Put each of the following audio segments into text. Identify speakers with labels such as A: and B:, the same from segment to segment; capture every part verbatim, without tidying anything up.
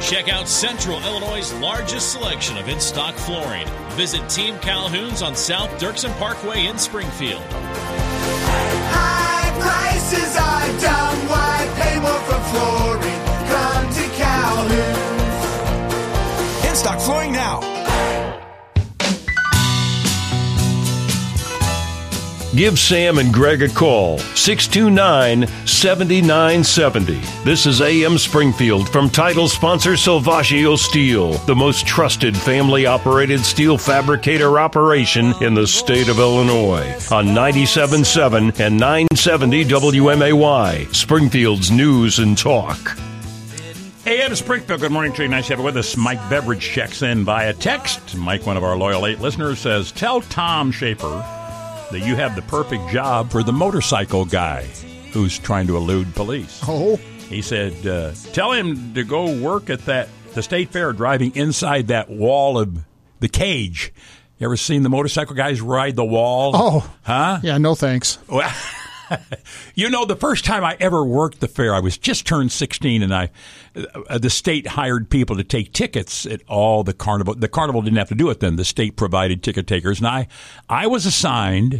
A: Check out Central Illinois' largest selection of in-stock flooring. Visit Team Calhoun's on South Dirksen Parkway in Springfield.
B: High prices are dumb. Why pay more for flooring? Come to Calhoun's.
C: In-stock flooring now.
D: Give Sam and Greg a call, six two nine, seven nine seven zero. This is A M Springfield from title sponsor Salvaggio Steel, the most trusted family-operated steel fabricator operation in the state of Illinois. On ninety-seven point seven and nine seventy W M A Y, Springfield's News and Talk.
E: A M Springfield, good morning to you. Nice to have you with us. Mike Beveridge checks in via text. Mike, one of our loyal eight listeners, says, tell Tom Schaefer that you have the perfect job for the motorcycle guy who's trying to elude police.
F: Oh.
E: He said, uh, tell him to go work at that the state fair driving inside that wall of the cage. You ever seen the motorcycle guys ride the wall?
F: Oh.
E: Huh?
F: Yeah, no thanks.
E: Well, you know, the first time I ever worked the fair, I was just turned sixteen, and I, uh, the state hired people to take tickets at all the carnival. The carnival didn't have to do it then. The state provided ticket takers, and I, I was assigned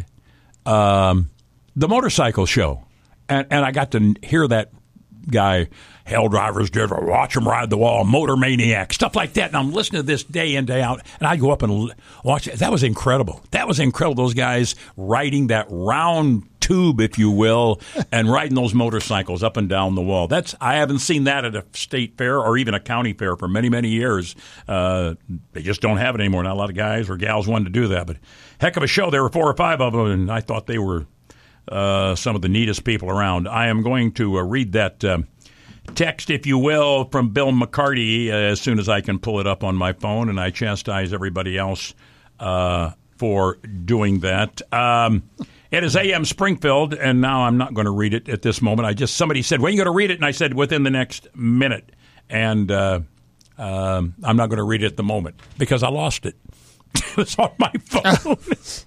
E: um, the motorcycle show, and and I got to hear that guy, hell drivers, driver, watch them ride the wall, motor maniac, stuff like that. And I'm listening to this day in, day out, and I go up and watch it. That was incredible. That was incredible. Those guys riding that round tube, if you will, and riding those motorcycles up and down the wall. That's I haven't seen that at a state fair or even a county fair for many, many years. Uh, they just don't have it anymore. Not a lot of guys or gals wanted to do that. But heck of a show. There were four or five of them, and I thought they were uh, some of the neatest people around. I am going to uh, read that uh, text, if you will, from Bill McCarty uh, as soon as I can pull it up on my phone, and I chastise everybody else uh, for doing that. Um, it is A M Springfield, and now I'm not going to read it at this moment. I just somebody said, when are you going to read it? And I said, within the next minute. And uh, um, I'm not going to read it at the moment because I lost it. It's on my phone.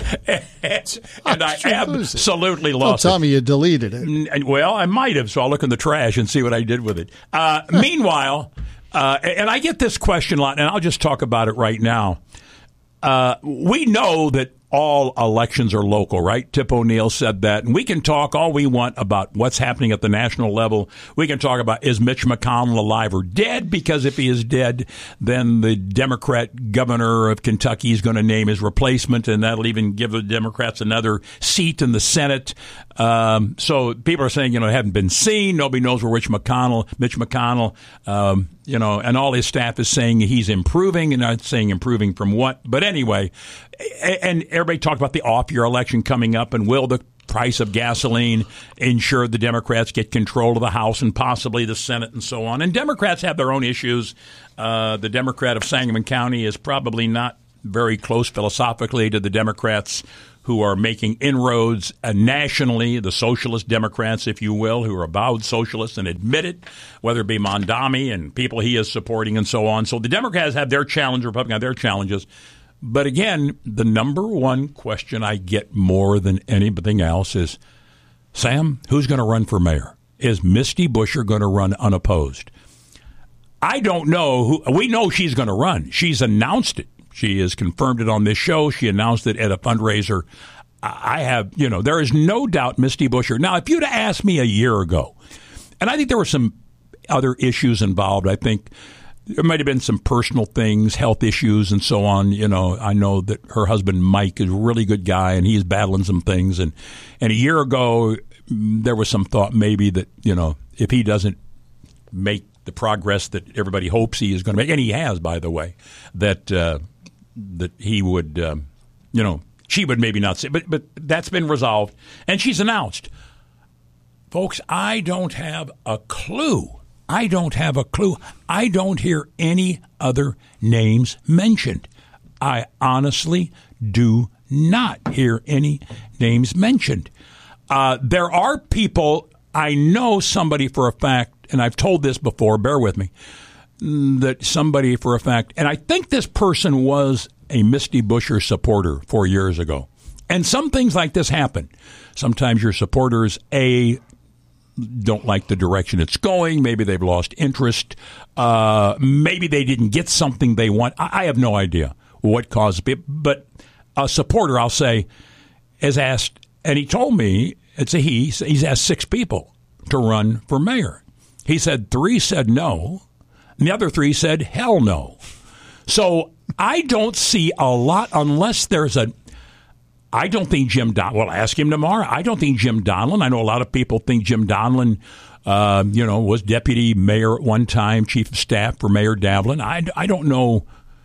E: and, and I absolutely lost
F: Don't tell
E: it.
F: me you deleted it.
E: Well, I might have, so I'll look in the trash and see what I did with it. Uh, meanwhile, uh, and I get this question a lot, and I'll just talk about it right now. Uh, we know that all elections are local, right? Tip O'Neill said that. And we can talk all we want about what's happening at the national level. We can talk about, is Mitch McConnell alive or dead? Because if he is dead, then the Democrat governor of Kentucky is going to name his replacement, and that'll even give the Democrats another seat in the Senate. Um, so people are saying, you know, it hadn't been seen. Nobody knows where Mitch McConnell, Mitch McConnell, um, you know, and all his staff is saying he's improving, and not saying improving from what. But anyway, and everybody talked about the off-year election coming up, and will the price of gasoline ensure the Democrats get control of the House and possibly the Senate and so on. And Democrats have their own issues. Uh, the Democrat of Sangamon County is probably not very close philosophically to the Democrats who are making inroads uh, nationally, the socialist Democrats, if you will, who are avowed socialists and admit it, whether it be Mondami and people he is supporting and so on. So the Democrats have their challenge, Republicans have their challenges. But again, the number one question I get more than anything else is, Sam, who's going to run for mayor? Is Misty Buscher going to run unopposed? I don't know. Who. We know she's going to run. She's announced it. She has confirmed it on this show. She announced it at a fundraiser. I have, you know, there is no doubt Misty Buscher. Now, if you'd have asked me a year ago, and I think there were some other issues involved, I think there might have been some personal things, health issues and so on. You know, I know that her husband, Mike, is a really good guy, and he's battling some things. And, and a year ago, there was some thought maybe that, you know, if he doesn't make the progress that everybody hopes he is going to make, and he has, by the way, that uh, that he would, um, you know, she would maybe not say. But, but that's been resolved, and she's announced. Folks, I don't have a clue. I don't have a clue. I don't hear any other names mentioned. I honestly do not hear any names mentioned. Uh, there are people, I know somebody for a fact, and I've told this before, bear with me, that somebody for a fact, and I think this person was a Misty Buscher supporter four years ago. And some things like this happen. Sometimes your supporters, A, don't like the direction it's going. Maybe they've lost interest. Uh, maybe they didn't get something they want. I, I have no idea what caused it. But a supporter, I'll say, has asked, and he told me, it's a he, he's asked six people to run for mayor. He said three said no, and the other three said hell no. So I don't see a lot unless there's a I don't think Jim Don. Well, ask him tomorrow. I don't think Jim Donlin. I know a lot of people think Jim Donlin, uh, you know, was deputy mayor at one time, chief of staff for Mayor Davlin. I, I don't know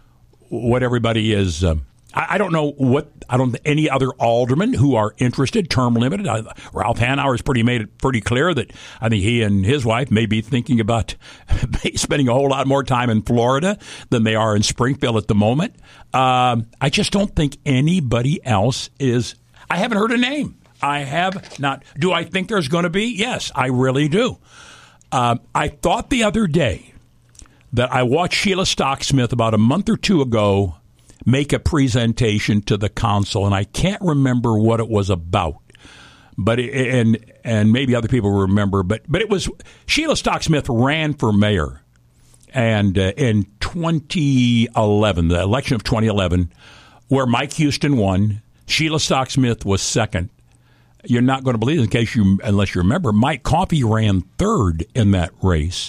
E: what everybody is. Uh, I, I don't know what I don't any other aldermen who are interested, term limited. Uh, Ralph Hanauer has pretty made it pretty clear that I think he and his wife may be thinking about spending a whole lot more time in Florida than they are in Springfield at the moment. Um, I just don't think anybody else is. I haven't heard a name. I have not. Do I think there's going to be? Yes, I really do. Um, I thought the other day that I watched Sheila Stocksmith about a month or two ago make a presentation to the council, and I can't remember what it was about. But it, and and maybe other people remember, but but it was Sheila Stocksmith ran for mayor. And uh, in twenty eleven, the election of twenty eleven, where Mike Houston won, Sheila Stocksmith was second. You're not going to believe it in case you, unless you remember, Mike Coffey ran third in that race,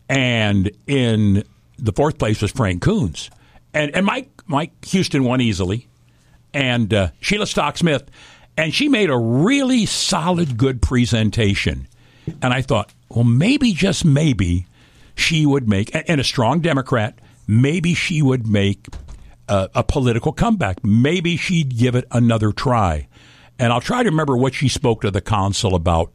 E: and in the fourth place was Frank Coons, and and Mike Mike Houston won easily, and uh, Sheila Stocksmith, and she made a really solid, good presentation, and I thought, well, maybe just maybe. She would make, and a strong Democrat, maybe she would make a, a political comeback. Maybe she'd give it another try. And I'll try to remember what she spoke to the council about.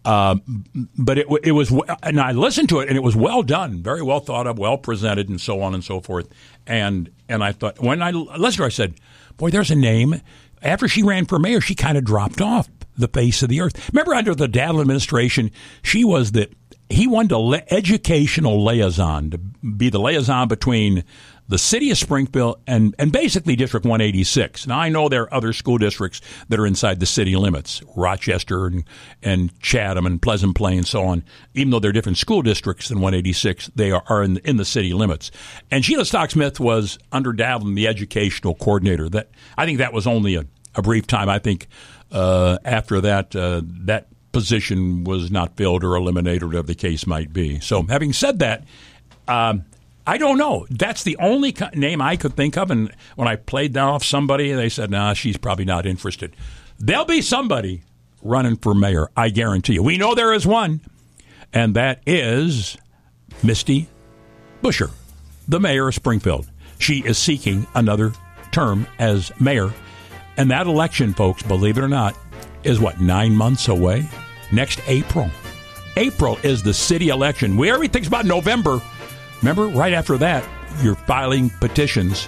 E: Um, but it, it was, and I listened to it, and it was well done, very well thought of, well presented, and so on and so forth. And and I thought, when I listened to her, I said, boy, there's a name. After she ran for mayor, she kind of dropped off the face of the earth. Remember, under the Davlin administration, she was the He wanted an educational liaison, to be the liaison between the city of Springfield and, and basically District one eighty-six. Now, I know there are other school districts that are inside the city limits, Rochester and, and Chatham and Pleasant Plain and so on. Even though they're different school districts than one eighty-six, they are, are in, in the city limits. And Sheila Stocksmith was, under Davlin, the educational coordinator. That I think that was only a, a brief time. I think uh, after that, uh, that position was not filled or eliminated, or whatever the case might be. So, having said that, um, I don't know. That's the only co- name I could think of. And when I played that off somebody, they said, nah, she's probably not interested. There'll be somebody running for mayor, I guarantee you. We know there is one, and that is Misty Buscher, the mayor of Springfield. She is seeking another term as mayor. And that election, folks, believe it or not, is what, nine months away? Next April. April is the city election. We everybody thinks about November. Remember, right after that, you're filing petitions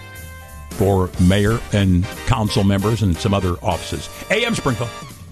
E: for mayor and council members and some other offices. A M Springfield.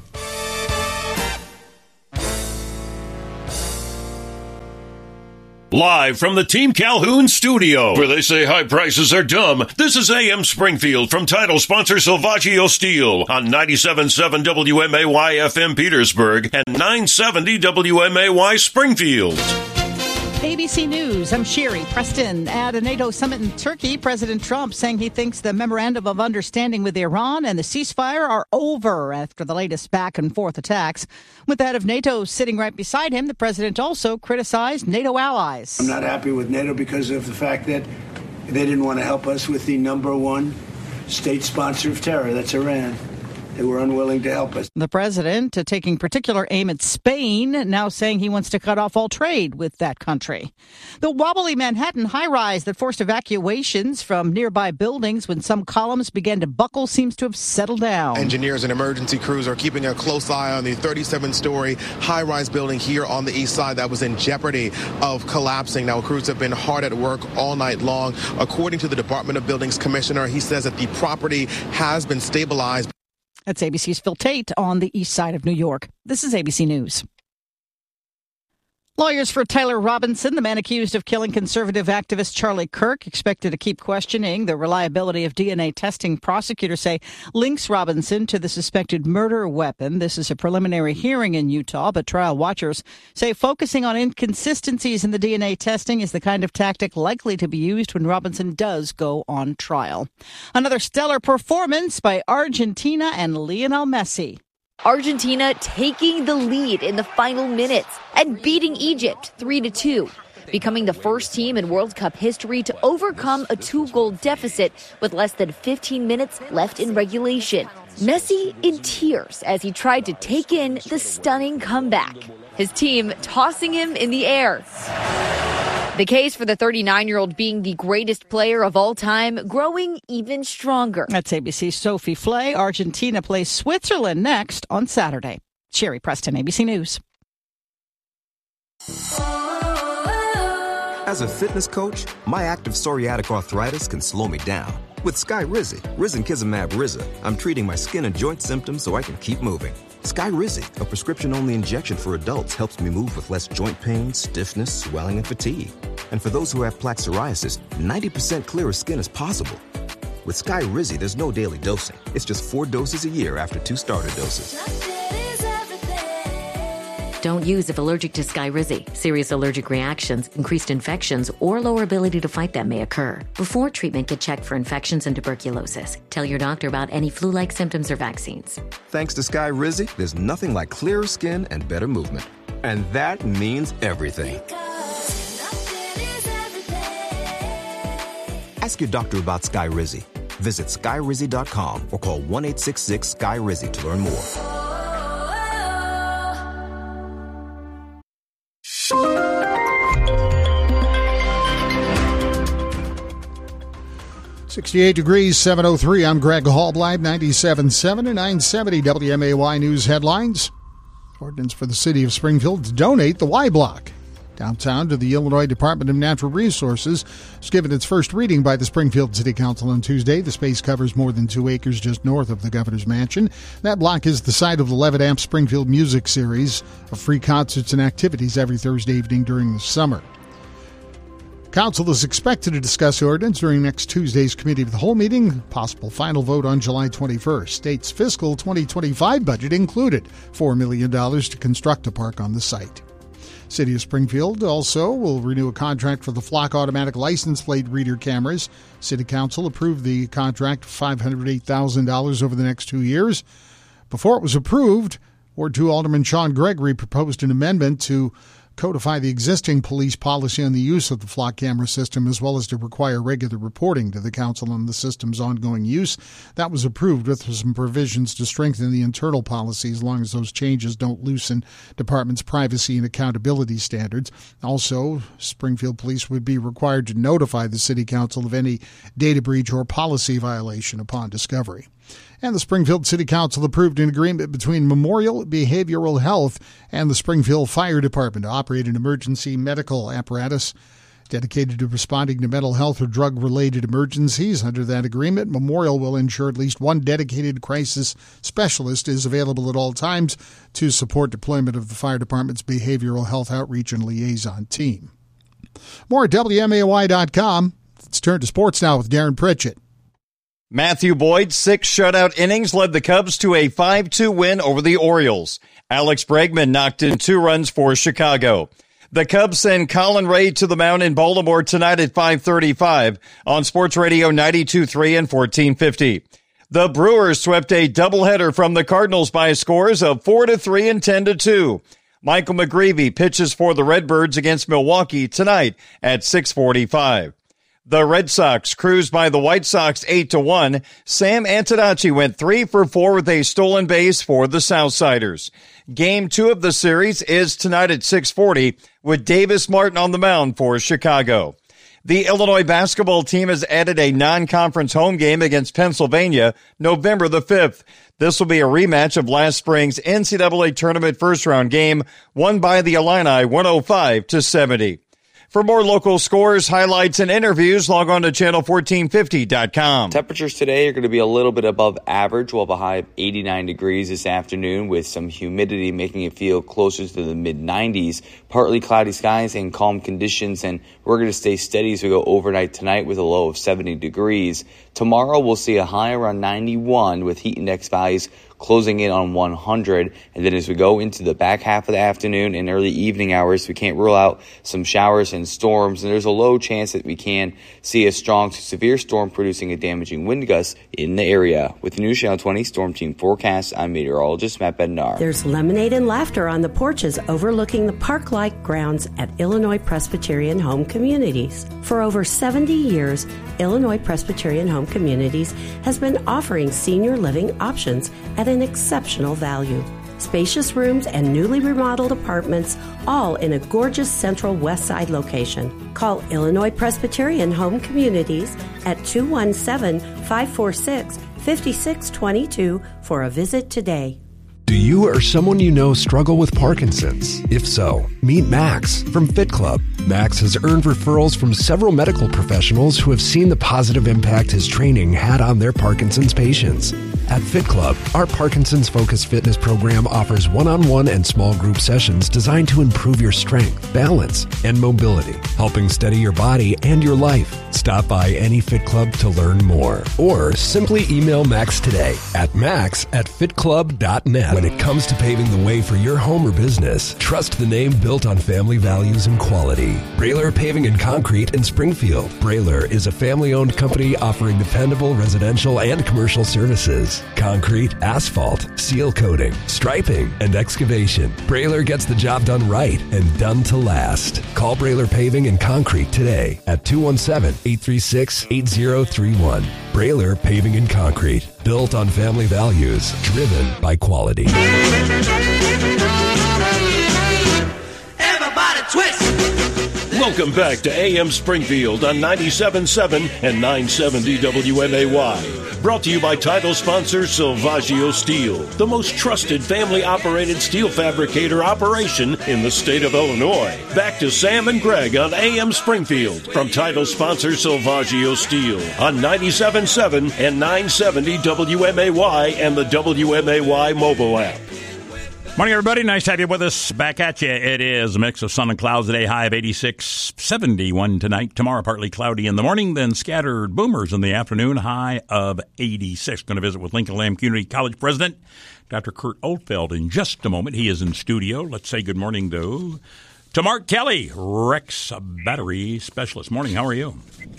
D: Live from the Team Calhoun studio, where they say high prices are dumb, this is A M Springfield from title sponsor Salvaggio Steel on ninety-seven point seven W M A Y F M Petersburg and nine seventy W M A Y Springfield.
C: A B C News, I'm Sherry Preston. At a NATO summit in Turkey, President Trump saying he thinks the memorandum of understanding with Iran and the ceasefire are over after the latest back and forth attacks. With that of NATO sitting right beside him, the president also criticized NATO allies.
G: I'm not happy with NATO because of the fact that they didn't want to help us with the number one state sponsor of terror, that's Iran. They were unwilling to help us.
C: The president uh, taking particular aim at Spain, now saying he wants to cut off all trade with that country. The wobbly Manhattan high-rise that forced evacuations from nearby buildings when some columns began to buckle seems to have settled down.
H: Engineers and emergency crews are keeping a close eye on the thirty-seven story high-rise building here on the east side that was in jeopardy of collapsing. Now, crews have been hard at work all night long. According to the Department of Buildings commissioner, he says that the property has been stabilized.
C: That's A B C's Phil Tate on the east side of New York. This is A B C News. Lawyers for Tyler Robinson, the man accused of killing conservative activist Charlie Kirk, expected to keep questioning the reliability of D N A testing. Prosecutors say links Robinson to the suspected murder weapon. This is a preliminary hearing in Utah, but trial watchers say focusing on inconsistencies in the D N A testing is the kind of tactic likely to be used when Robinson does go on trial. Another stellar performance by Argentina and Lionel Messi.
I: Argentina taking the lead in the final minutes and beating Egypt three to two, becoming the first team in World Cup history to overcome a two-goal deficit with less than fifteen minutes left in regulation. Messi in tears as he tried to take in the stunning comeback, his team tossing him in the air. The case for the thirty-nine-year-old being the greatest player of all time growing even stronger.
C: That's A B C's Sophie Flay. Argentina plays Switzerland next on Saturday. Sherry Preston, A B C News.
J: As a fitness coach, my active psoriatic arthritis can slow me down. With Skyrizi, risankizumab Riza, I'm treating my skin and joint symptoms so I can keep moving. Skyrizi, a prescription-only injection for adults, helps me move with less joint pain, stiffness, swelling, and fatigue. And for those who have plaque psoriasis, ninety percent clearer skin is possible. With Skyrizi, there's no daily dosing. It's just four doses a year after two starter doses.
K: Don't use if allergic to Skyrizi. Serious allergic reactions, increased infections, or lower ability to fight them may occur. Before treatment, get checked for infections and tuberculosis. Tell your doctor about any flu-like symptoms or vaccines.
J: Thanks to Skyrizi, there's nothing like clearer skin and better movement. And that means everything. Ask your doctor about Skyrizi. Visit Skyrizi dot com or call one eight six six Sky Rizi to learn more.
F: sixty-eight degrees, seven oh three. I'm Greg Hallblad, ninety-seven point seven and nine seventy W M A Y News headlines. Ordinance for the city of Springfield to donate the Y Block downtown to the Illinois Department of Natural Resources was given its first reading by the Springfield City Council on Tuesday. The space covers more than two acres just north of the governor's mansion. That block is the site of the Levitt Amp Springfield Music Series of free concerts and activities every Thursday evening during the summer. Council is expected to discuss the ordinance during next Tuesday's Committee of the Whole meeting. Possible final vote on July twenty-first. State's fiscal twenty twenty-five budget included four million dollars to construct a park on the site. City of Springfield also will renew a contract for the Flock automatic license plate reader cameras. City Council approved the contract for five hundred eight thousand dollars over the next two years. Before it was approved, Ward two Alderman Sean Gregory proposed an amendment to codify the existing police policy on the use of the Flock camera system, as well as to require regular reporting to the council on the system's ongoing use. That was approved with some provisions to strengthen the internal policy as long as those changes don't loosen department's privacy and accountability standards. Also, Springfield Police would be required to notify the city council of any data breach or policy violation upon discovery. And the Springfield City Council approved an agreement between Memorial Behavioral Health and the Springfield Fire Department to operate an emergency medical apparatus dedicated to responding to mental health or drug-related emergencies. Under that agreement, Memorial will ensure at least one dedicated crisis specialist is available at all times to support deployment of the fire department's behavioral health outreach and liaison team. More at W M A Y dot com. Let's turn to sports now with Darren Pritchett.
L: Matthew Boyd, six shutout innings, led the Cubs to a five two win over the Orioles. Alex Bregman knocked in two runs for Chicago. The Cubs send Colin Ray to the mound in Baltimore tonight at five thirty-five on Sports Radio ninety-two point three and fourteen fifty. The Brewers swept a doubleheader from the Cardinals by scores of four to three and ten to two. Michael McGreevy pitches for the Redbirds against Milwaukee tonight at six forty-five. The Red Sox cruised by the White Sox eight to one. Sam Antonacci went three for four with a stolen base for the Southsiders. Game two of the series is tonight at six forty with Davis Martin on the mound for Chicago. The Illinois basketball team has added a non-conference home game against Pennsylvania November the fifth. This will be a rematch of last spring's N C double A tournament first round game won by the Illini one oh five to seventy. For more local scores, highlights, and interviews, log on to channel fourteen fifty dot com.
M: Temperatures today are going to be a little bit above average. We'll have a high of eighty-nine degrees this afternoon with some humidity making it feel closer to the mid nineties. Partly cloudy skies and calm conditions, and we're going to stay steady as we go overnight tonight with a low of seventy degrees. Tomorrow we'll see a high around ninety-one with heat index values closing in on one hundred. And then as we go into the back half of the afternoon and early evening hours, we can't rule out some showers and storms. And there's a low chance that we can see a strong to severe storm producing a damaging wind gust in the area. With the News Channel twenty Storm Team Forecast, I'm meteorologist Matt Bednar.
N: There's lemonade and laughter on the porches overlooking the park-like grounds at Illinois Presbyterian Home Communities. For over seventy years, Illinois Presbyterian Home Communities has been offering senior living options at an exceptional value. Spacious rooms and newly remodeled apartments, all in a gorgeous central west side location. Call Illinois Presbyterian Home Communities at two one seven, five four six, five six two two for a visit today.
O: Do you or someone you know struggle with Parkinson's? If so, meet Max from Fit Club. Max has earned referrals from several medical professionals who have seen the positive impact his training had on their Parkinson's patients. At Fit Club, our Parkinson's-focused fitness program offers one-on-one and small group sessions designed to improve your strength, balance, and mobility, helping steady your body and your life. Stop by any Fit Club to learn more, or simply email Max today at max at fitclub dot net. When it comes to paving the way for your home or business, trust the name built on family values and quality. Brailer Paving and Concrete in Springfield. Brailer is a family-owned company offering dependable residential and commercial services. Concrete, asphalt, seal coating, striping, and excavation. Brailer gets the job done right and done to last. Call Brailer Paving and Concrete today at two one seven, eight three six, eight zero three one. Brailer Paving and Concrete. Built on family values, driven by quality.
B: Everybody twist!
D: Welcome back to A M Springfield on ninety-seven point seven and nine seventy W M A Y. Brought to you by title sponsor Silvaggio Steel, the most trusted family-operated steel fabricator operation in the state of Illinois. Back to Sam and Greg on A M Springfield from title sponsor Silvaggio Steel on ninety-seven point seven and nine seventy W M A Y and the W M A Y mobile app.
E: Morning, everybody. Nice to have you with us. Back at you. It is a mix of sun and clouds today. High of eighty-six, seventy-one tonight. Tomorrow, partly cloudy in the morning, then scattered boomers in the afternoon. High of eighty-six. Going to visit with Lincoln Lamb Community College President Doctor Kurt Oldfeld in just a moment. He is in studio. Let's say good morning, though, to Mark Kelly, Rex Battery Specialist. Morning. How are you?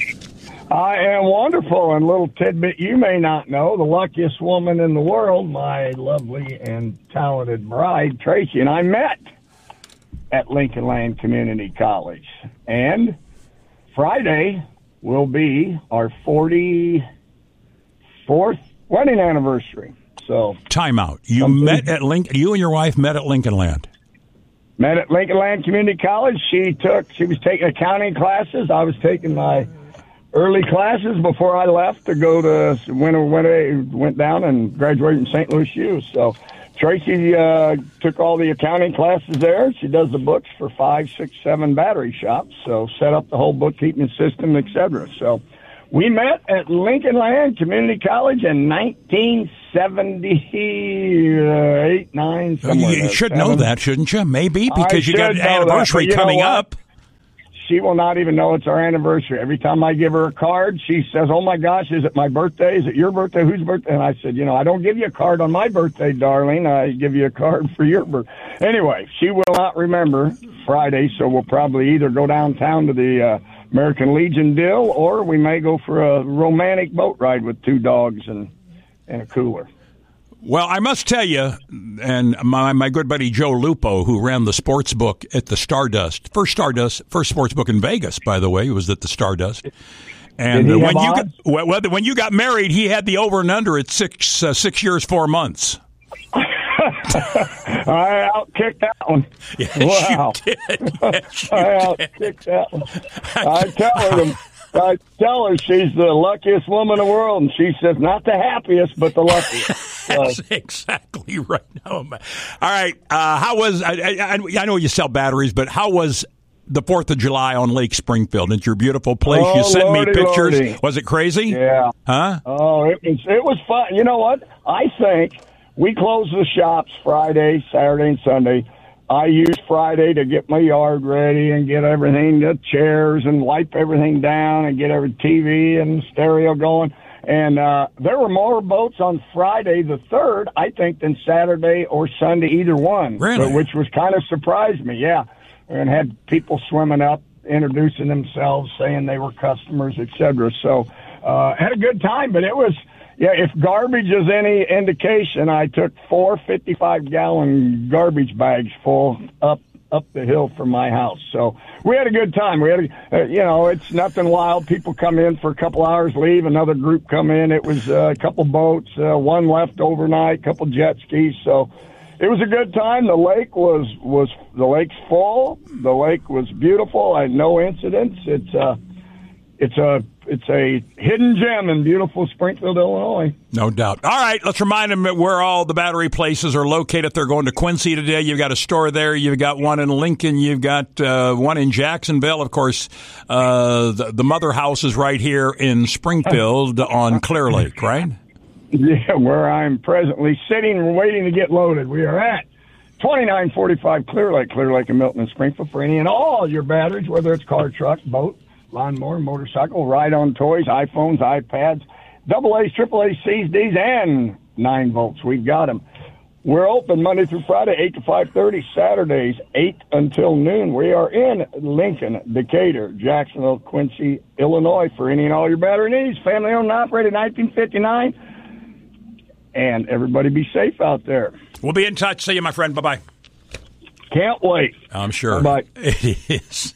P: I am wonderful, and a little tidbit you may not know, the luckiest woman in the world, my lovely and talented bride, Tracy, and I met at Lincoln Land Community College. And Friday will be our forty-fourth wedding anniversary. So,
E: time out. You met at Lincoln, you and your wife met at Lincoln Land.
P: Met at Lincoln Land Community College. She took, she was taking accounting classes. I was taking my early classes before I left to go to when went went down and graduated in Saint Louis U. So Tracy uh, took all the accounting classes there. She does the books for five, six, seven battery shops. So set up the whole bookkeeping system, et cetera. So we met at Lincoln Land Community College in nineteen seventy-eight, nine.
E: You should know that, shouldn't you? Maybe because
P: I
E: you got an anniversary
P: that,
E: coming up.
P: She will not even know it's our anniversary. Every time I give her a card, she says, "Oh my gosh, is it my birthday? Is it your birthday? Whose birthday?" And I said, "You know, I don't give you a card on my birthday, darling. I give you a card for your birthday." Anyway, she will not remember Friday, so we'll probably either go downtown to the uh, American Legion Dill, or we may go for a romantic boat ride with two dogs and, and a cooler.
E: Well, I must tell you, and my my good buddy Joe Lupo, who ran the sports book at the Stardust, first Stardust, first sports book in Vegas, by the way, was at the Stardust. And uh, when you got, well, when you got married, he had the over and under at six uh, six years four months.
P: I outkicked that one.
E: Yes,
P: wow.
E: you did. Yes, you
P: I
E: did.
P: outkicked that one. I tell her, I tell her she's the luckiest woman in the world, and she says not the happiest, but the luckiest.
E: That's so. Exactly right. Now, all right. Uh, how was I, I? I know you sell batteries, but how was the fourth of July on Lake Springfield. It's your beautiful place.
P: Oh,
E: you sent
P: Lordy,
E: me pictures.
P: Lordy.
E: Was it crazy?
P: Yeah.
E: Huh?
P: Oh, it was it was fun. You know what? I think we closed the shops Friday, Saturday, and Sunday. I used Friday to get my yard ready and get everything, the chairs, and wipe everything down and get every T V and stereo going. And uh, there were more boats on Friday the third, I think, than Saturday or Sunday, either one.
E: Really?
P: Which was kind of surprised me, yeah. And had people swimming up, introducing themselves, saying they were customers, et cetera. So uh, had a good time, but it was... Yeah, if garbage is any indication, I took four fifty-five gallon garbage bags full up up the hill from my house. So we had a good time. We had, a, uh, you know, it's nothing wild. People come in for a couple hours, leave. Another group come in. It was uh, a couple boats, uh, one left overnight, a couple jet skis. So it was a good time. The lake was was the lake's full. The lake was beautiful. I had no incidents. It's uh, it's a It's a hidden gem in beautiful Springfield, Illinois.
E: No doubt. All right, let's remind them where all the battery places are located. They're going to Quincy today. You've got a store there. You've got one in Lincoln. You've got uh, one in Jacksonville. Of course, uh, the, the mother house is right here in Springfield on Clear Lake, right?
P: Yeah, where I'm presently sitting and waiting to get loaded. We are at twenty-nine forty-five Clear Lake, Clear Lake in Milton and Springfield for any and all your batteries, whether it's car, truck, boat, lawnmower, motorcycle, ride-on toys, iPhones, iPads, double A's, triple A's, C's, D's, and nine volts. We've got them. We're open Monday through Friday, eight to five thirty, Saturdays, eight until noon. We are in Lincoln, Decatur, Jacksonville, Quincy, Illinois for any and all your battery needs. Family-owned and operated, nineteen fifty-nine. And everybody be safe out there.
E: We'll be in touch. See you, my friend. Bye-bye.
P: Can't wait.
E: I'm sure.
P: Bye-bye.
E: It is.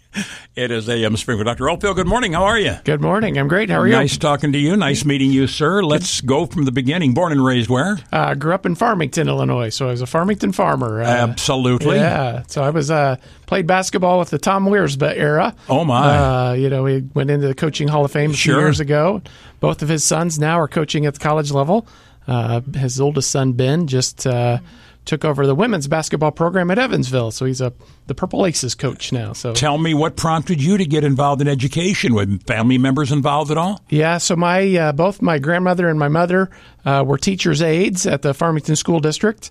E: It is A M Springfield. Doctor Oldfield, good morning. How are you?
Q: Good morning. I'm great. How are you?
E: Nice talking to you. Nice meeting you, sir. Let's go from the beginning. Born and raised where?
Q: I uh, grew up in Farmington, Illinois, so I was a Farmington farmer. Uh,
E: Absolutely.
Q: Yeah. So I was uh, played basketball with the Tom Weersba era.
E: Oh, my.
Q: Uh, you know, he went into the Coaching Hall of Fame a few
E: Sure.
Q: years ago. Both of his sons now are coaching at the college level. Uh, his oldest son, Ben, just uh, took over the women's basketball program at Evansville. So he's a the Purple Aces coach now. So
E: tell me, what prompted you to get involved in education? Were family members involved at all?
Q: Yeah, so my uh, both my grandmother and my mother uh, were teachers' aides at the Farmington School District,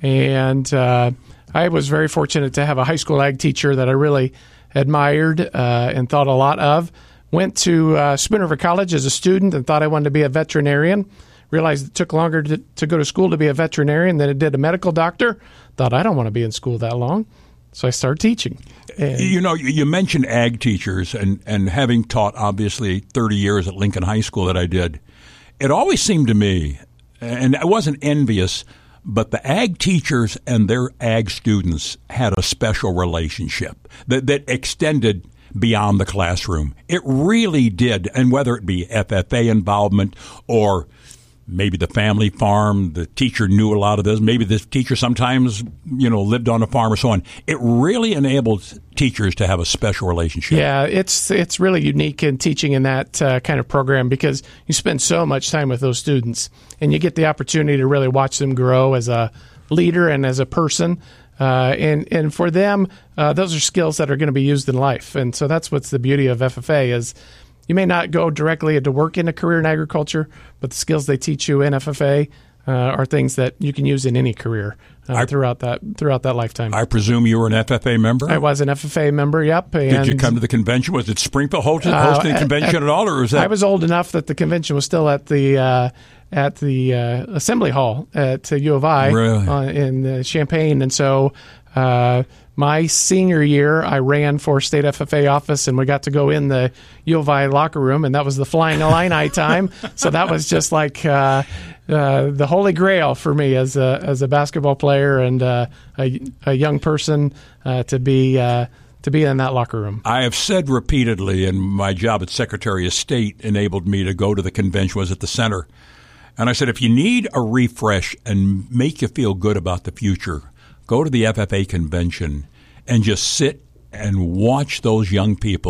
Q: and uh, I was very fortunate to have a high school ag teacher that I really admired uh, and thought a lot of. Went to uh, Spoon River College as a student and thought I wanted to be a veterinarian. Realized it took longer to, to go to school to be a veterinarian than it did a medical doctor. Thought I don't want to be in school that long. So I started teaching. And
E: you know, you mentioned ag teachers, and, and having taught, obviously, thirty years at Lincoln High School that I did, it always seemed to me, and I wasn't envious, but the ag teachers and their ag students had a special relationship that, that extended beyond the classroom. It really did, and whether it be F F A involvement or maybe the family farm, the teacher knew a lot of this. Maybe this teacher sometimes, you know, lived on a farm or so on. It really enables teachers to have a special relationship.
Q: Yeah, it's it's really unique in teaching in that uh, kind of program because you spend so much time with those students and you get the opportunity to really watch them grow as a leader and as a person. Uh, and, and for them, uh, those are skills that are going to be used in life. And so that's what's the beauty of F F A is you may not go directly into work in a career in agriculture, but the skills they teach you in F F A uh, are things that you can use in any career uh, I, throughout that throughout that lifetime.
E: I presume you were an F F A member?
Q: I was an F F A member, yep. And
E: did you come to the convention? Was it Springfield hosting, hosting uh, a convention at, at all? Or was that?
Q: I was old enough that the convention was still at the uh, at the uh, Assembly Hall at uh, U of I
E: really?
Q: uh, in uh, Champaign. And so uh, my senior year, I ran for state F F A office, and we got to go in the U of I locker room, and that was the Flying Illini time. So that was just like uh, uh, the holy grail for me as a as a basketball player and uh, a, a young person uh, to be uh, to be in that locker room.
E: I have said repeatedly, and my job at Secretary of State enabled me to go to the convention, was at the center. And I said, if you need a refresh and make you feel good about the future, go to the F F A convention and just sit and watch those young people,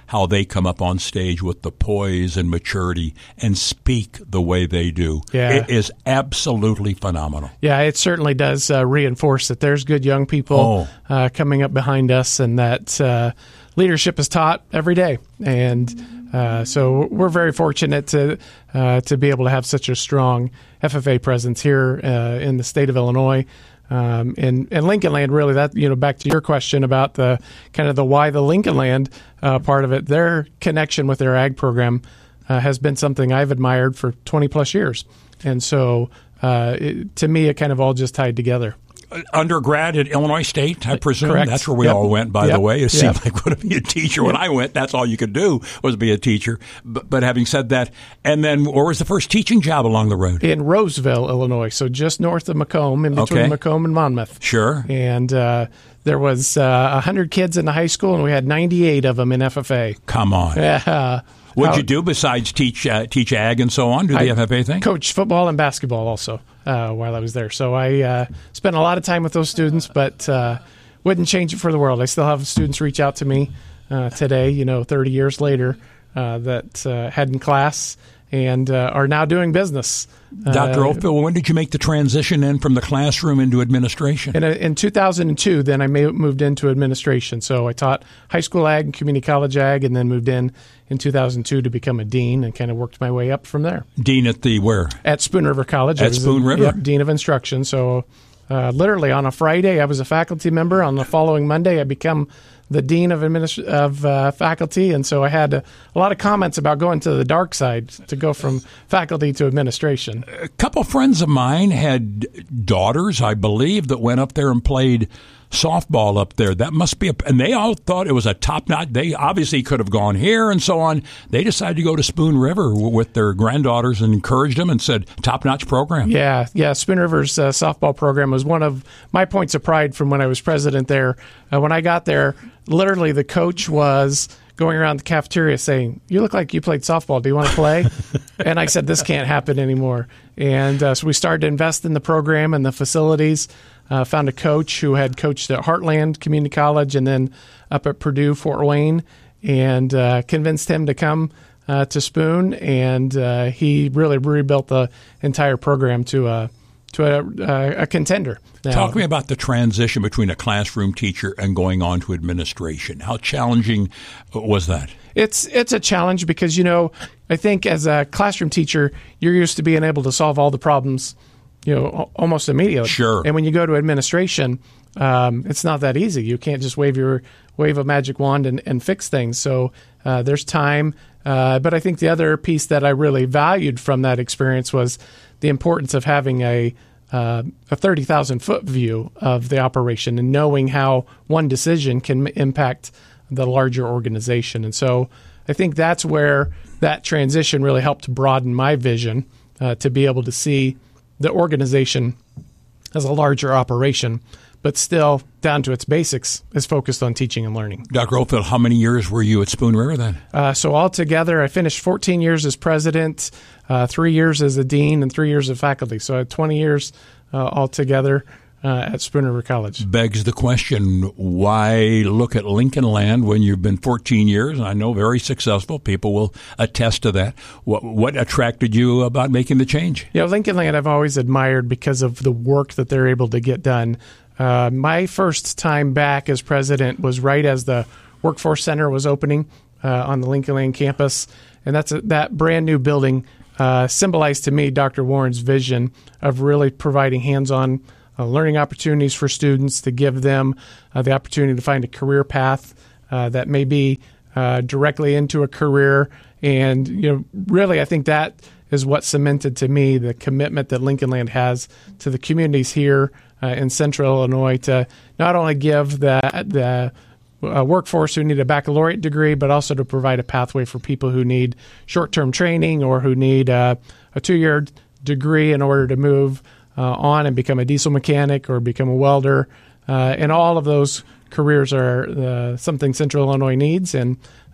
E: how they come up on stage with the poise and maturity and speak the way they do.
Q: Yeah.
E: It is absolutely phenomenal.
Q: Yeah, it certainly does uh, reinforce that there's good young people
E: Oh.
Q: uh, coming up behind us, and that uh, leadership is taught every day. And uh, so we're very fortunate to uh, to be able to have such a strong F F A presence here uh, in the state of Illinois. Um, and, and Lincoln Land, really, that, you know, back to your question about the kind of the why the Lincoln Land uh, part of it, their connection with their ag program uh, has been something I've admired for twenty plus years. And so uh, it, to me, it kind of all just tied together.
E: Undergrad at Illinois State, I presume.
Q: Correct.
E: That's where we
Q: Yep.
E: all went, by
Q: Yep.
E: the way. It seemed
Q: Yep.
E: like going to be a teacher. When I went, that's all you could do was be a teacher. But, but having said that, and then where was the first teaching job along the road?
Q: In Roseville, Illinois, so just north of Macomb, in between
E: Okay.
Q: Macomb and Monmouth.
E: Sure.
Q: And uh, there was uh, one hundred kids in the high school, and we had ninety-eight of them in F F A.
E: Come on.
Q: Yeah.
E: What'd
Q: How-
E: you do besides teach uh, teach ag and so on? Do the
Q: I
E: F F A thing?
Q: Coached football and basketball also uh, while I was there. So I uh, spent a lot of time with those students, but uh, wouldn't change it for the world. I still have students reach out to me uh, today, you know, thirty years later, uh, that uh, had in class and uh, are now doing business.
E: Doctor
Q: Uh,
E: Oakville, when did you make the transition then from the classroom into administration?
Q: In, in two thousand two, then I ma- moved into administration. So I taught high school ag and community college ag, and then moved in in two thousand two to become a dean, and kind of worked my way up from there.
E: Dean at the where?
Q: At Spoon River College. I
E: At
Q: was
E: Spoon
Q: a-
E: River?
Q: Yep, dean of instruction. So uh, literally on a Friday, I was a faculty member. On the following Monday, I become the dean of administ- of uh, faculty, and so I had a, a lot of comments about going to the dark side to go from faculty to administration.
E: A couple friends of mine had daughters, I believe, that went up there and played softball up there. That must be a, and they all thought it was a top notch. They obviously could have gone here and so on. They decided to go to Spoon River w- with their granddaughters and encouraged them and said, top notch program.
Q: Yeah, yeah. Spoon River's uh, softball program was one of my points of pride from when I was president there. Uh, when I got there, literally the coach was going around the cafeteria saying, "You look like you played softball. Do you want to play?" And I said, "This can't happen anymore." And uh, so we started to invest in the program and the facilities. Uh, found a coach who had coached at Heartland Community College and then up at Purdue, Fort Wayne, and uh, convinced him to come uh, to Spoon. And uh, he really rebuilt the entire program to a to a, a contender. Now,
E: Talk to me about the transition between a classroom teacher and going on to administration. How challenging was that?
Q: It's it's a challenge because, you know, I think as a classroom teacher, you're used to being able to solve all the problems, you know, al- almost immediately.
E: Sure.
Q: And when you go to administration, um, it's not that easy. You can't just wave your wave a magic wand and, and fix things. So uh, there's time. Uh, but I think the other piece that I really valued from that experience was the importance of having a uh, a thirty thousand foot view of the operation and knowing how one decision can m- impact the larger organization. And so I think that's where that transition really helped broaden my vision uh, to be able to see the organization as a larger operation, but still down to its basics is focused on teaching and learning.
E: Doctor Oakville, how many years were you at Spoon River then?
Q: Uh, so altogether, I finished fourteen years as president, uh, three years as a dean, and three years of faculty. So I had twenty years uh, altogether uh, at Spoon River College.
E: Begs the question, why look at Lincoln Land when you've been fourteen years, and I know very successful, people will attest to that. What, what attracted you about making the change?
Q: You know, Lincoln Land I've always admired because of the work that they're able to get done. Uh, my first time back as president was right as the Workforce Center was opening uh, on the Lincoln Land campus, and that's a, that brand new building uh, symbolized to me Doctor Warren's vision of really providing hands-on uh, learning opportunities for students to give them uh, the opportunity to find a career path uh, that may be uh, directly into a career. And you know, really, I think that is what cemented to me the commitment that Lincoln Land has to the communities here uh, in Central Illinois to not only give the the uh, workforce who need a baccalaureate degree, but also to provide a pathway for people who need short-term training or who need uh, a two-year degree in order to move uh, on and become a diesel mechanic or become a welder. Uh, and all of those careers are uh, something Central Illinois needs, and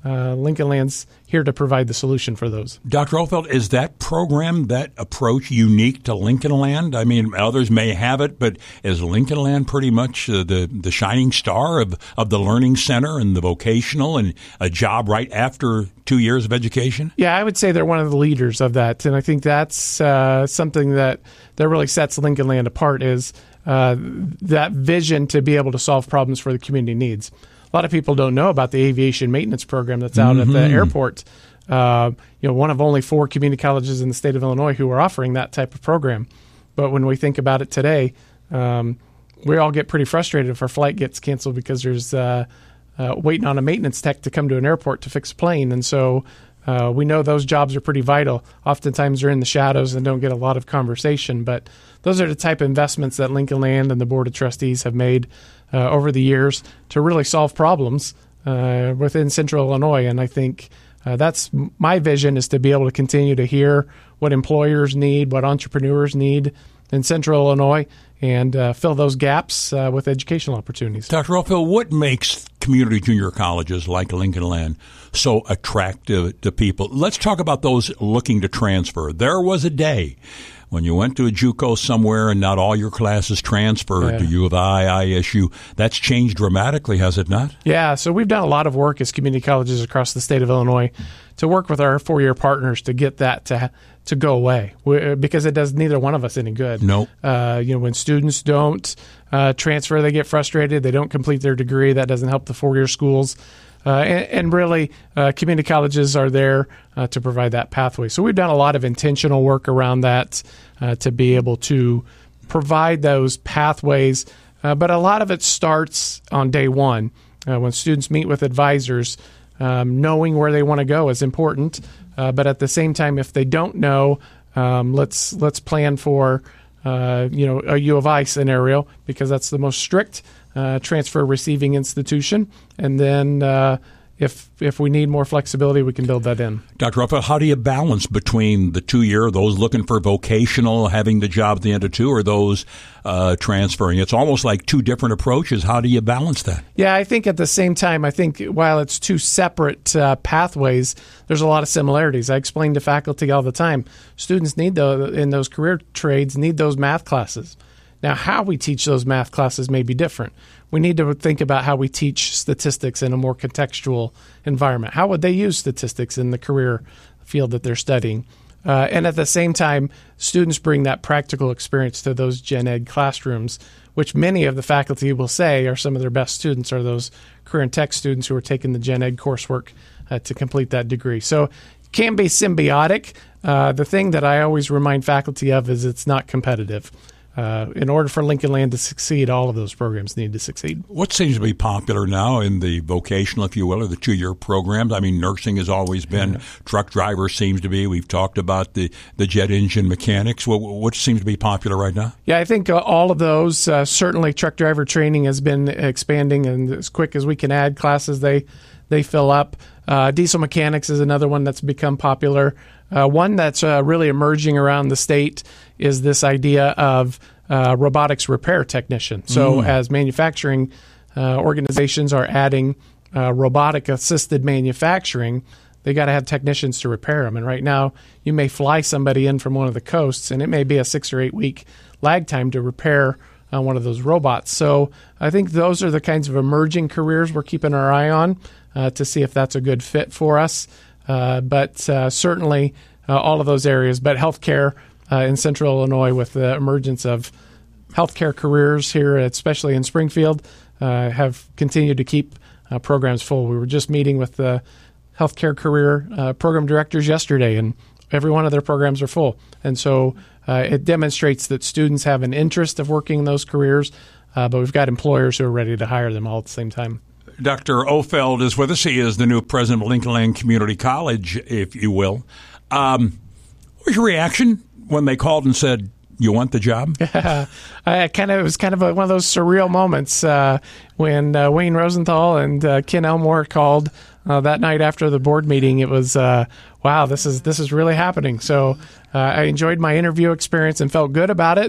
Q: uh, Lincoln Land's here to provide the solution for those.
E: Doctor Ofeld, is that program, that approach unique to Lincoln Land? I mean, others may have it, but is Lincoln Land pretty much uh, the, the shining star of, of the Learning Center and the vocational and a job right after two years of education?
Q: Yeah, I would say they're one of the leaders of that. And I think that's uh, something that, that really sets Lincoln Land apart is uh, that vision to be able to solve problems for the community needs. A lot of people don't know about the aviation maintenance program that's out mm-hmm. at the airport. Uh, you know, one of only four community colleges in the state of Illinois who are offering that type of program. But when we think about it today, um, we all get pretty frustrated if our flight gets canceled because there's uh, uh, waiting on a maintenance tech to come to an airport to fix a plane. And so uh, we know those jobs are pretty vital. Oftentimes they're in the shadows and don't get a lot of conversation. But those are the type of investments that Lincoln Land and the Board of Trustees have made Uh, over the years to really solve problems uh, within Central Illinois. And I think uh, that's my vision is to be able to continue to hear what employers need, what entrepreneurs need in Central Illinois, and uh, fill those gaps uh, with educational opportunities.
E: Doctor Ofeld, what makes community junior colleges like Lincoln Land so attractive to people? Let's talk about those looking to transfer. There was a day when you went to a JUCO somewhere and not all your classes transferred yeah. to U of I, I S U. That's changed dramatically, has it not?
Q: Yeah, so we've done a lot of work as community colleges across the state of Illinois to work with our four-year partners to get that to to go away we, because it does neither one of us any good.
E: No.
Q: Uh, you know, when students don't uh, transfer, they get frustrated. They don't complete their degree. That doesn't help the four-year schools. Uh, and, and really, uh, community colleges are there uh, to provide that pathway. So we've done a lot of intentional work around that uh, to be able to provide those pathways. Uh, but a lot of it starts on day one. Uh, when students meet with advisors, um, knowing where they want to go is important. Uh, but at the same time, if they don't know, um, let's let's plan for uh, you know a U of I scenario because that's the most strict Uh, transfer receiving institution, and then uh, if if we need more flexibility, we can build that in.
E: Doctor Ofeld, how do you balance between the two-year, those looking for vocational, having the job at the end of two, or those uh, transferring? It's almost like two different approaches. How do you balance that?
Q: Yeah, I think at the same time, I think while it's two separate uh, pathways, there's a lot of similarities. I explain to faculty all the time, students need the, in those career trades, need those math classes. Now, how we teach those math classes may be different. We need to think about how we teach statistics in a more contextual environment. How would they use statistics in the career field that they're studying? Uh, and at the same time, students bring that practical experience to those gen ed classrooms, which many of the faculty will say are some of their best students are those career and tech students who are taking the gen ed coursework uh, to complete that degree. So it can be symbiotic. Uh, the thing that I always remind faculty of is it's not competitive. Uh, in order for Lincoln Land to succeed, all of those programs need to succeed.
E: What seems to be popular now in the vocational, if you will, or the two-year programs? I mean, nursing has always been. Yeah. Truck driver seems to be. We've talked about the, the jet engine mechanics. What, what seems to be popular right now?
Q: Yeah, I think uh, all of those. Uh, certainly truck driver training has been expanding, and as quick as we can add classes, they, they fill up. Uh, diesel mechanics is another one that's become popular. Uh, one that's uh, really emerging around the state is this idea of uh, robotics repair technician. So mm. as manufacturing uh, organizations are adding uh, robotic-assisted manufacturing, they got to have technicians to repair them. And right now, you may fly somebody in from one of the coasts, and it may be a six or eight week lag time to repair uh, one of those robots. So I think those are the kinds of emerging careers we're keeping our eye on uh, to see if that's a good fit for us. Uh, but uh, certainly uh, all of those areas. But healthcare uh, in Central Illinois, with the emergence of healthcare careers here, especially in Springfield, uh, have continued to keep uh, programs full. We were just meeting with the healthcare career uh, program directors yesterday, and every one of their programs are full. And so uh, it demonstrates that students have an interest of working in those careers, uh, but we've got employers who are ready to hire them all at the same time.
E: Doctor Ofeld is with us. He is the new president of Lincoln Land Community College, if you will. Um, what was your reaction when they called and said, you want the job?
Q: Yeah, I kind of, it was kind of a, one of those surreal moments uh, when uh, Wayne Rosenthal and uh, Ken Elmore called uh, that night after the board meeting. It was, uh, wow, this is this is really happening. So uh, I enjoyed my interview experience and felt good about it.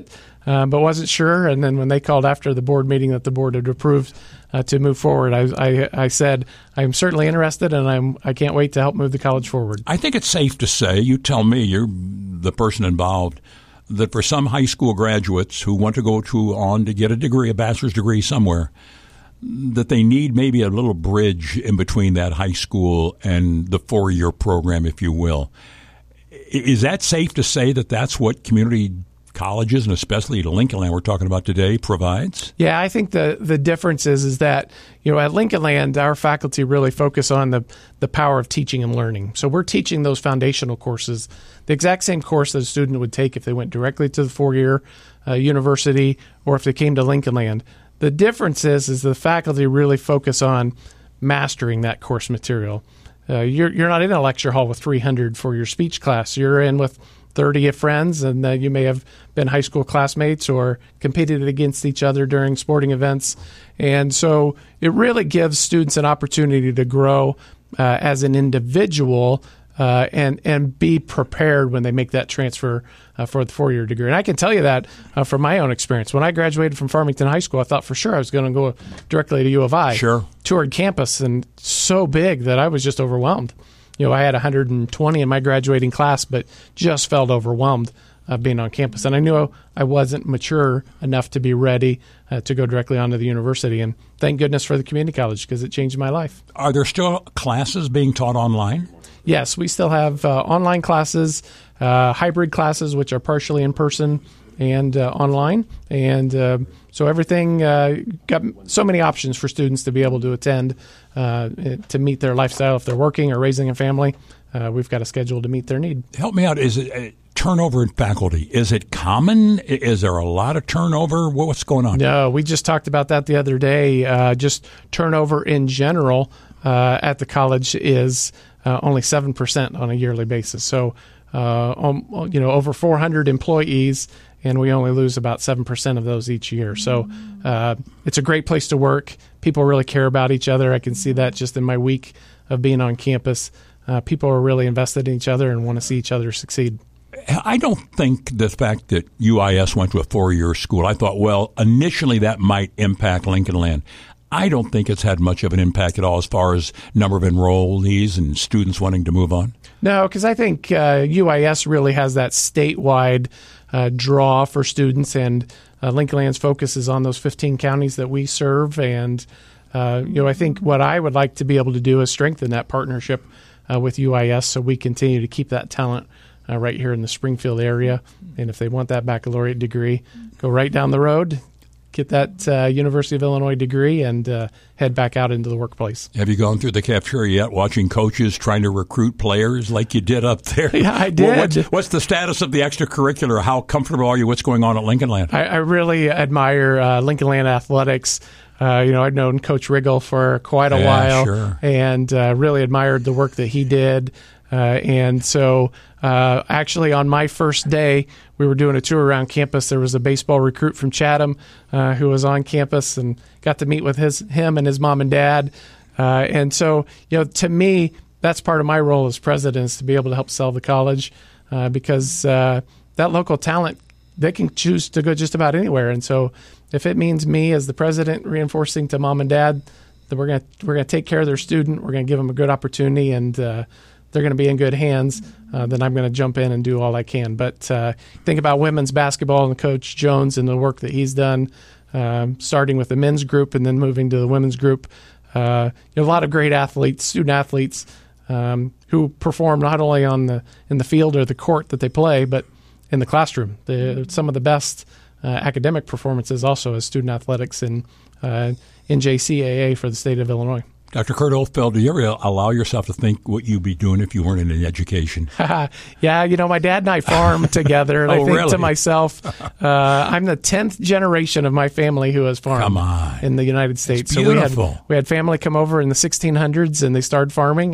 Q: uh, but wasn't sure. And then when they called after the board meeting that the board had approved uh, to move forward, I, I, I said, I'm certainly interested, and I'm, I can't wait to help move the college forward.
E: I think it's safe to say, you tell me, you're the person involved, that for some high school graduates who want to go to on to get a degree, a bachelor's degree somewhere, that they need maybe a little bridge in between that high school and the four-year program, if you will. Is that safe to say that that's what community colleges, and especially Lincoln Land we're talking about today, provides?
Q: Yeah, I think the the difference is, is that, you know, at Lincoln Land, our faculty really focus on the, the power of teaching and learning. So we're teaching those foundational courses, the exact same course that a student would take if they went directly to the four-year uh, university or if they came to Lincoln Land. The difference is, is the faculty really focus on mastering that course material. Uh, you're you're not in a lecture hall with three hundred for your speech class. You're in with thirty friends, and uh, you may have been high school classmates or competed against each other during sporting events. And so it really gives students an opportunity to grow uh, as an individual uh, and, and be prepared when they make that transfer uh, for the four-year degree. And I can tell you that uh, from my own experience. When I graduated from Farmington High School, I thought for sure I was going to go directly to U of I.
E: Sure.
Q: Toured campus, and so big that I was just overwhelmed. You know, I had one hundred twenty in my graduating class, but just felt overwhelmed uh, being on campus. And I knew I wasn't mature enough to be ready uh, to go directly onto the university. And thank goodness for the community college, because it changed my life.
E: Are there still classes being taught online?
Q: Yes, we still have uh, online classes, uh, hybrid classes, which are partially in person and uh, online. And uh, so everything uh, got so many options for students to be able to attend uh, to meet their lifestyle. If they're working or raising a family, uh, we've got a schedule to meet their need.
E: Help me out. Is it uh, turnover in faculty? Is it common? Is there a lot of turnover? What's going on?
Q: No, we just talked about that the other day. Uh, just turnover in general uh, at the college is uh, only seven percent on a yearly basis. So, uh, um, you know, over four hundred employees, and we only lose about seven percent of those each year. So uh, it's a great place to work. People really care about each other. I can see that just in my week of being on campus. Uh, people are really invested in each other and want to see each other succeed.
E: I don't think the fact that U I S went to a four-year school, I thought, well, initially that might impact Lincoln Land. I don't think it's had much of an impact at all as far as number of enrollees and students wanting to move on.
Q: No, because I think uh, U I S really has that statewide uh, draw for students, and uh, Lincoln Land's focus is on those fifteen counties that we serve. And uh, you know, I think what I would like to be able to do is strengthen that partnership uh, with U I S, so we continue to keep that talent uh, right here in the Springfield area. And if they want that baccalaureate degree, go right down the road, get that uh, University of Illinois degree, and uh, head back out into the workplace.
E: Have you gone through the cafeteria yet, watching coaches trying to recruit players like you did up there?
Q: Yeah, I did.
E: What's, what's the status of the extracurricular? How comfortable are you? What's going on at Lincoln Land?
Q: I, I really admire uh, Lincoln Land athletics. Uh, you know, I've known Coach Riggle for quite a
E: yeah,
Q: while,
E: sure.
Q: and uh, really admired the work that he did. Uh, and so uh, actually on my first day, we were doing a tour around campus. There was a baseball recruit from Chatham uh, who was on campus, and got to meet with his him and his mom and dad. Uh, and so, you know, to me, that's part of my role as president, is to be able to help sell the college uh, because uh, that local talent, they can choose to go just about anywhere. And so if it means me as the president reinforcing to mom and dad that we're going to we're going to take care of their student, we're going to give them a good opportunity, and uh, they're going to be in good hands, uh, then I'm going to jump in and do all I can. But uh, think about women's basketball and Coach Jones and the work that he's done, um, starting with the men's group and then moving to the women's group. Uh, you know, a lot of great athletes, student athletes, um, who perform not only on the in the field or the court that they play, but in the classroom. The, some of the best uh, academic performances also as student athletics in uh, N J C A A for the state of Illinois.
E: Doctor Kurt Oldfeld, do you ever allow yourself to think what you'd be doing if you weren't in education?
Q: Yeah, you know, my dad and I farm together, and
E: oh,
Q: I think
E: really?
Q: to myself, uh, I'm the tenth generation of my family who has farmed
E: Come on.
Q: in the United States.
E: It's
Q: so we had
E: beautiful.
Q: we had family come over in the sixteen hundreds, and they started farming.